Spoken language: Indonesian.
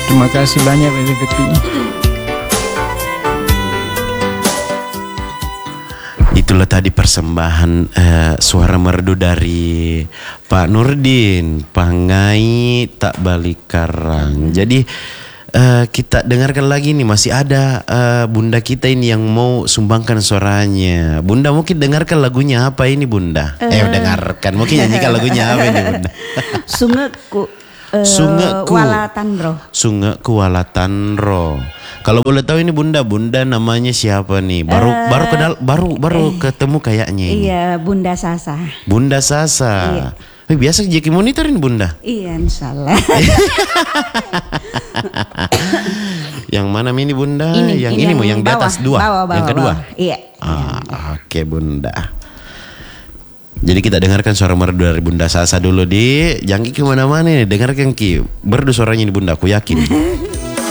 Terima kasih banyak Pak Ketua. Itulah tadi persembahan suara merdu dari Pak Nurdin, Pangai Tak Balik Karang. Jadi kita dengarkan lagi nih, masih ada bunda kita ini yang mau sumbangkan suaranya. Bunda mungkin dengarkan lagunya apa ini bunda? Dengarkan, mungkin nyanyikan lagunya apa ini bunda? Sungeku Walatanro. Sungeku Walatanro. Kalau boleh tahu ini bunda namanya siapa nih? Baru ketemu kayaknya ini. Iya, Bunda Sasa. Bunda Sasa. Iya. Biasa Jeki monitorin bunda. Iya, insyaallah. Yang mana ini bunda? Ini Yang mau yang di atas dua. Bawah, yang kedua. bawah. Iya. Oke bunda. Jadi kita dengarkan suara merdu dari Bunda Sasa dulu di. Jangan Ki kemana-mana nih, dengarkan Ki. Merdu suaranya ini bunda, aku yakin.